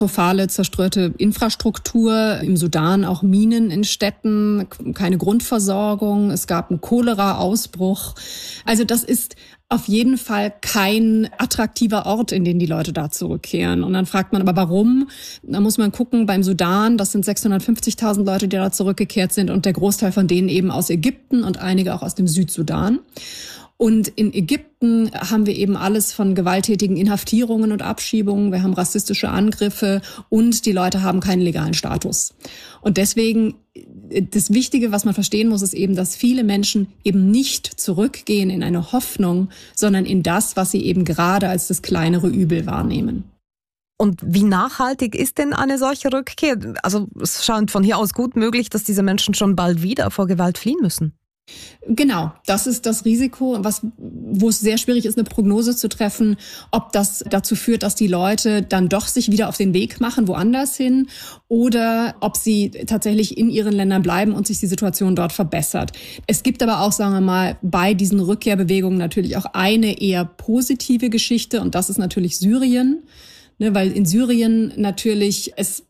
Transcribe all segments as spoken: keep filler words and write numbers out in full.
katastrophale, zerstörte Infrastruktur, im Sudan auch Minen in Städten, keine Grundversorgung, es gab einen Cholera-Ausbruch. Also das ist auf jeden Fall kein attraktiver Ort, in den die Leute da zurückkehren. Und dann fragt man aber, warum? Da muss man gucken, beim Sudan, das sind sechshundertfünfzigtausend Leute, die da zurückgekehrt sind und der Großteil von denen eben aus Ägypten und einige auch aus dem Südsudan. Und in Ägypten haben wir eben alles von gewalttätigen Inhaftierungen und Abschiebungen. Wir haben rassistische Angriffe und die Leute haben keinen legalen Status. Und deswegen, das Wichtige, was man verstehen muss, ist eben, dass viele Menschen eben nicht zurückgehen in eine Hoffnung, sondern in das, was sie eben gerade als das kleinere Übel wahrnehmen. Und wie nachhaltig ist denn eine solche Rückkehr? Also es scheint von hier aus gut möglich, dass diese Menschen schon bald wieder vor Gewalt fliehen müssen. Genau, das ist das Risiko, was, wo es sehr schwierig ist, eine Prognose zu treffen, ob das dazu führt, dass die Leute dann doch sich wieder auf den Weg machen, woanders hin, oder ob sie tatsächlich in ihren Ländern bleiben und sich die Situation dort verbessert. Es gibt aber auch, sagen wir mal, bei diesen Rückkehrbewegungen natürlich auch eine eher positive Geschichte, und das ist natürlich Syrien, ne, weil in Syrien natürlich es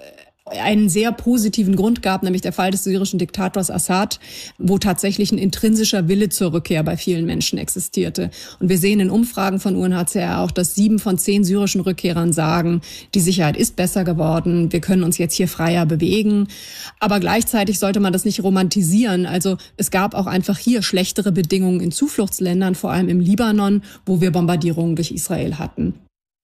einen sehr positiven Grund gab, nämlich der Fall des syrischen Diktators Assad, wo tatsächlich ein intrinsischer Wille zur Rückkehr bei vielen Menschen existierte. Und wir sehen in Umfragen von U N H C R auch, dass sieben von zehn syrischen Rückkehrern sagen, die Sicherheit ist besser geworden, wir können uns jetzt hier freier bewegen. Aber gleichzeitig sollte man das nicht romantisieren. Also es gab auch einfach hier schlechtere Bedingungen in Zufluchtsländern, vor allem im Libanon, wo wir Bombardierungen durch Israel hatten.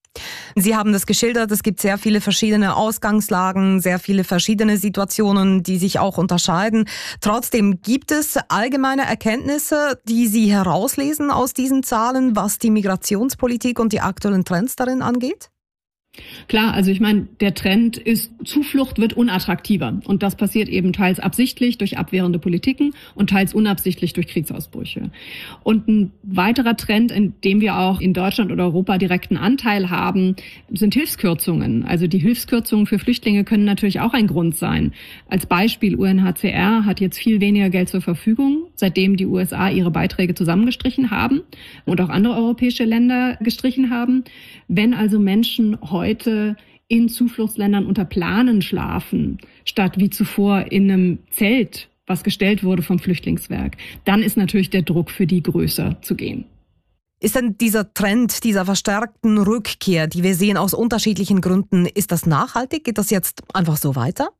Sie haben das geschildert, es gibt sehr viele verschiedene Ausgangslagen, sehr viele verschiedene Situationen, die sich auch unterscheiden. Trotzdem gibt es allgemeine Erkenntnisse, die Sie herauslesen aus diesen Zahlen, was die Migrationspolitik und die aktuellen Trends darin angeht? Klar, also ich meine, der Trend ist, Zuflucht wird unattraktiver. Und das passiert eben teils absichtlich durch abwehrende Politiken und teils unabsichtlich durch Kriegsausbrüche. Und ein weiterer Trend, in dem wir auch in Deutschland oder Europa direkten Anteil haben, sind Hilfskürzungen. Also die Hilfskürzungen für Flüchtlinge können natürlich auch ein Grund sein. Als Beispiel, U N H C R hat jetzt viel weniger Geld zur Verfügung, seitdem die U S A ihre Beiträge zusammengestrichen haben und auch andere europäische Länder gestrichen haben. Wenn also Menschen heute in Zufluchtsländern unter Planen schlafen, statt wie zuvor in einem Zelt, was gestellt wurde vom Flüchtlingswerk, dann ist natürlich der Druck für die größer zu gehen. Ist denn dieser Trend, dieser verstärkten Rückkehr, die wir sehen aus unterschiedlichen Gründen, ist das nachhaltig? Geht das jetzt einfach so weiter?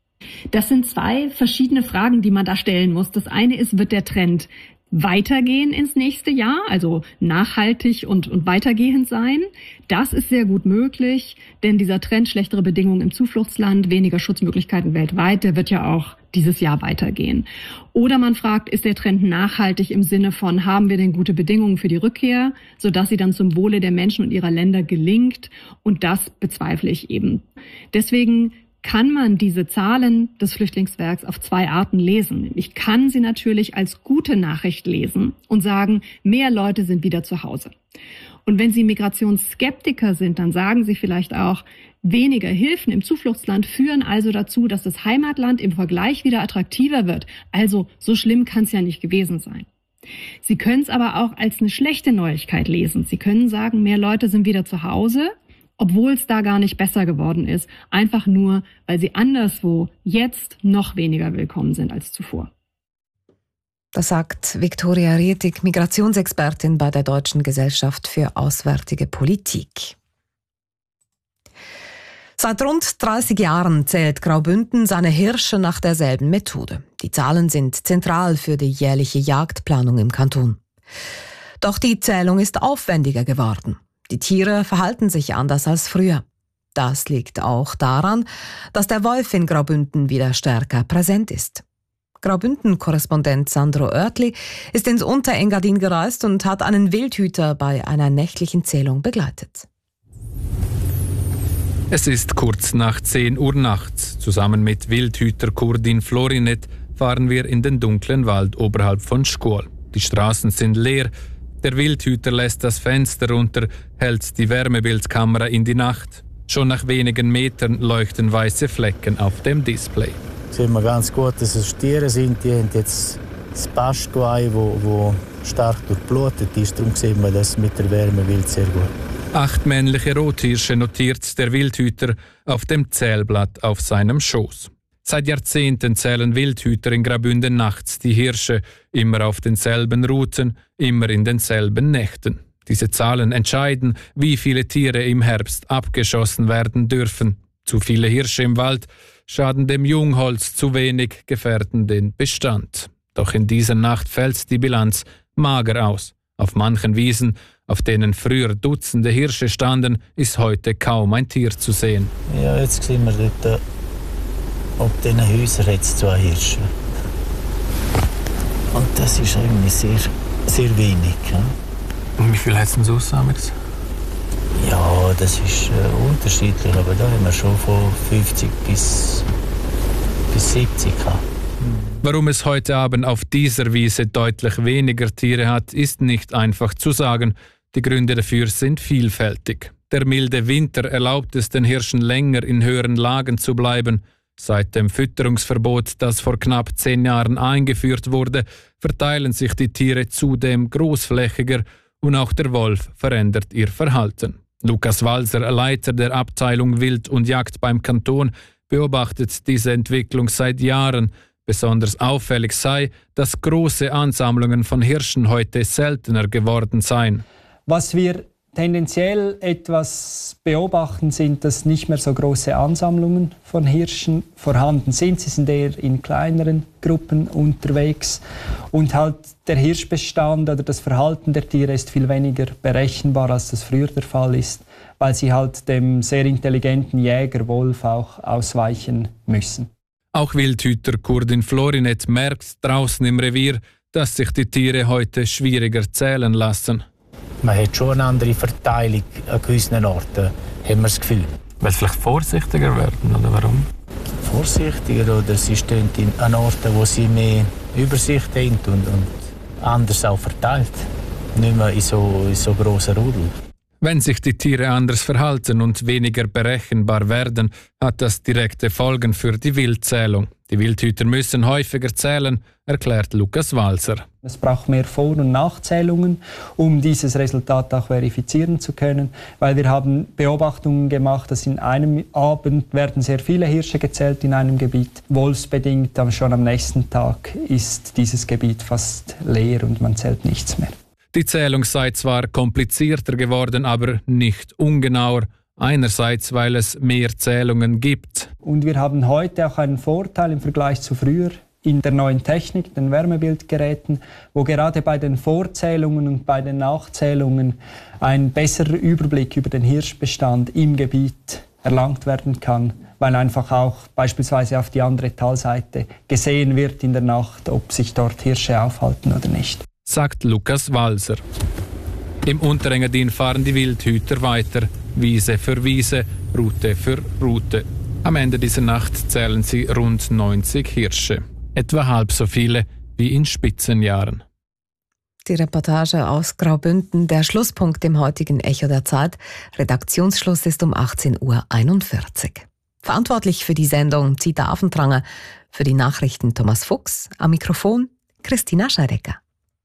Das sind zwei verschiedene Fragen, die man da stellen muss. Das eine ist, wird der Trend weitergehen ins nächste Jahr, also nachhaltig und, und weitergehend sein? Das ist sehr gut möglich, denn dieser Trend, schlechtere Bedingungen im Zufluchtsland, weniger Schutzmöglichkeiten weltweit, der wird ja auch dieses Jahr weitergehen. Oder man fragt, ist der Trend nachhaltig im Sinne von, haben wir denn gute Bedingungen für die Rückkehr, sodass sie dann zum Wohle der Menschen und ihrer Länder gelingt? Und das bezweifle ich eben. Deswegen kann man diese Zahlen des Flüchtlingswerks auf zwei Arten lesen. Ich kann sie natürlich als gute Nachricht lesen und sagen, mehr Leute sind wieder zu Hause. Und wenn Sie Migrationsskeptiker sind, dann sagen Sie vielleicht auch, weniger Hilfen im Zufluchtsland führen also dazu, dass das Heimatland im Vergleich wieder attraktiver wird. Also so schlimm kann es ja nicht gewesen sein. Sie können es aber auch als eine schlechte Neuigkeit lesen. Sie können sagen, mehr Leute sind wieder zu Hause, obwohl es da gar nicht besser geworden ist, einfach nur, weil sie anderswo jetzt noch weniger willkommen sind als zuvor. Das sagt Viktoria Rietig, Migrationsexpertin bei der Deutschen Gesellschaft für Auswärtige Politik. Seit rund dreißig Jahren zählt Graubünden seine Hirsche nach derselben Methode. Die Zahlen sind zentral für die jährliche Jagdplanung im Kanton. Doch die Zählung ist aufwendiger geworden. Die Tiere verhalten sich anders als früher. Das liegt auch daran, dass der Wolf in Graubünden wieder stärker präsent ist. Graubünden-Korrespondent Sandro Oertli ist ins Unterengadin gereist und hat einen Wildhüter bei einer nächtlichen Zählung begleitet. Es ist kurz nach zehn Uhr nachts. Zusammen mit Wildhüter Kurdin Florinet fahren wir in den dunklen Wald oberhalb von Schkuol. Die Straßen sind leer. Der Wildhüter lässt das Fenster runter, hält die Wärmebildkamera in die Nacht. Schon nach wenigen Metern leuchten weiße Flecken auf dem Display. Sehen wir ganz gut, dass es Tiere sind. Die haben jetzt das Pastgeweih, wo, wo stark durchblutet ist. Darum sehen wir das mit der Wärmebild sehr gut. Acht männliche Rothirsche notiert der Wildhüter auf dem Zählblatt auf seinem Schoß. Seit Jahrzehnten zählen Wildhüter in Graubünden nachts die Hirsche, immer auf denselben Routen, immer in denselben Nächten. Diese Zahlen entscheiden, wie viele Tiere im Herbst abgeschossen werden dürfen. Zu viele Hirsche im Wald schaden dem Jungholz, zu wenig gefährden den Bestand. Doch in dieser Nacht fällt die Bilanz mager aus. Auf manchen Wiesen, auf denen früher Dutzende Hirsche standen, ist heute kaum ein Tier zu sehen. Ja, jetzt sehen wir dort, ob diesen Häusern jetzt zwei Hirsche. Und das ist eigentlich sehr, sehr wenig. Ja. Und wie viel hat es denn sonst? Ja, das ist äh, unterschiedlich, aber da haben wir schon von fünfzig bis, bis siebzig gehabt. Warum es heute Abend auf dieser Wiese deutlich weniger Tiere hat, ist nicht einfach zu sagen. Die Gründe dafür sind vielfältig. Der milde Winter erlaubt es den Hirschen länger in höheren Lagen zu bleiben. Seit dem Fütterungsverbot, das vor knapp zehn Jahren eingeführt wurde, verteilen sich die Tiere zudem großflächiger und auch der Wolf verändert ihr Verhalten. Lukas Walser, Leiter der Abteilung Wild und Jagd beim Kanton, beobachtet diese Entwicklung seit Jahren. Besonders auffällig sei, dass große Ansammlungen von Hirschen heute seltener geworden seien. Was wir tendenziell etwas beobachten, sind, dass nicht mehr so große Ansammlungen von Hirschen vorhanden sind. Sie sind eher in kleineren Gruppen unterwegs. Und halt der Hirschbestand oder das Verhalten der Tiere ist viel weniger berechenbar, als das früher der Fall ist, weil sie halt dem sehr intelligenten Jäger Wolf auch ausweichen müssen. Auch Wildhüter Kurdin Florinet merkt draußen im Revier, dass sich die Tiere heute schwieriger zählen lassen. Man hat schon eine andere Verteilung an gewissen Orten, haben wir das Gefühl. Weil sie vielleicht vorsichtiger werden, oder warum? Vorsichtiger, oder sie stehen an Orten, wo sie mehr Übersicht haben und, und anders auch verteilt. Nicht mehr in so, in so grossen Rudel. Wenn sich die Tiere anders verhalten und weniger berechenbar werden, hat das direkte Folgen für die Wildzählung. Die Wildhüter müssen häufiger zählen, erklärt Lukas Walser. Es braucht mehr Vor- und Nachzählungen, um dieses Resultat auch verifizieren zu können, weil wir haben Beobachtungen gemacht, dass in einem Abend werden sehr viele Hirsche gezählt in einem Gebiet. Wolfsbedingt, aber schon am nächsten Tag ist dieses Gebiet fast leer und man zählt nichts mehr. Die Zählung sei zwar komplizierter geworden, aber nicht ungenauer. Einerseits, weil es mehr Zählungen gibt. Und wir haben heute auch einen Vorteil im Vergleich zu früher in der neuen Technik, den Wärmebildgeräten, wo gerade bei den Vorzählungen und bei den Nachzählungen ein besserer Überblick über den Hirschbestand im Gebiet erlangt werden kann, weil einfach auch beispielsweise auf die andere Talseite gesehen wird in der Nacht, ob sich dort Hirsche aufhalten oder nicht. Sagt Lukas Walser. Im Unterengadin fahren die Wildhüter weiter, Wiese für Wiese, Route für Route. Am Ende dieser Nacht zählen sie rund neunzig Hirsche, etwa halb so viele wie in Spitzenjahren. Die Reportage aus Graubünden, der Schlusspunkt im heutigen Echo der Zeit. Redaktionsschluss ist um achtzehn Uhr einundvierzig. Verantwortlich für die Sendung Zita Affentranger, für die Nachrichten Thomas Fuchs, am Mikrofon Christina Scheidecker.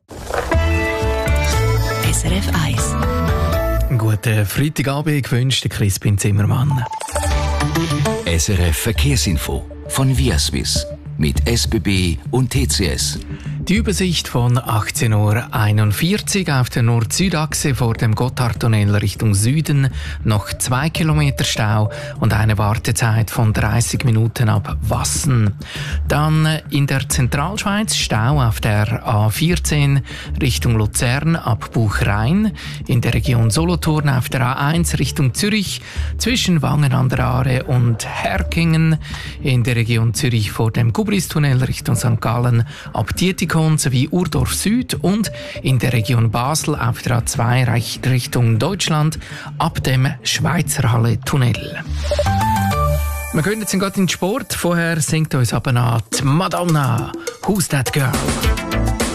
S R F eins. Guten Freitagabend wünscht Crispin Zimmermann. S R F Verkehrsinfo von Viaswiss mit S B B und T C S. Die Übersicht von achtzehn Uhr einundvierzig auf der Nord-Süd-Achse vor dem Gotthardtunnel Richtung Süden noch zwei Kilometer Stau und eine Wartezeit von dreißig Minuten ab Wassen. Dann in der Zentralschweiz Stau auf der A vierzehn Richtung Luzern ab Buchrein, in der Region Solothurn auf der A eins Richtung Zürich zwischen Wangen an der Aare und Herkingen, in der Region Zürich vor dem Gubristunnel Richtung Sankt Gallen ab Dietikon sowie Urdorf Süd und in der Region Basel auf der A zwei Richtung Deutschland ab dem Schweizerhalle-Tunnel. Wir gehen jetzt gerade in den Sport. Vorher singt uns aber noch die Madonna «Who's That Girl?»